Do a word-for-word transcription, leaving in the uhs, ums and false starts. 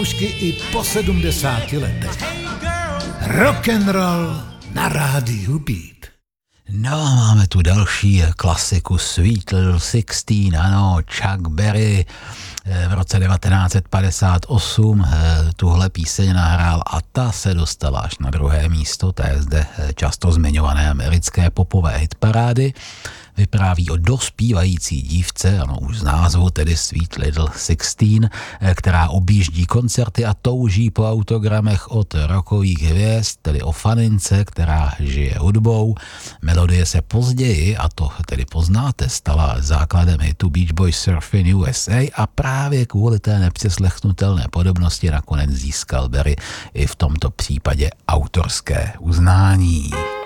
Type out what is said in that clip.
Už i po sedmdesáti letech. Rock and roll na rádiu Beat. No a máme tu další klasiku Sweet Little Sixteen, ano, Chuck Berry v roce devatenáct set padesát osm tuhle píseň nahrál a ta se dostala až na druhé místo té zde často zmiňované americké popové hitparády. Vypráví o dospívající dívce, ano už z názvu, tedy Sweet Little Sixteen, která objíždí koncerty a touží po autogramech od rockových hvězd, tedy o fanince, která žije hudbou. Melodie se později, a to tedy poznáte, stala základem hitu Beach Boys Surfin' U S A a právě kvůli té nepřeslechnutelné podobnosti nakonec získal Berry i v tomto případě autorské uznání.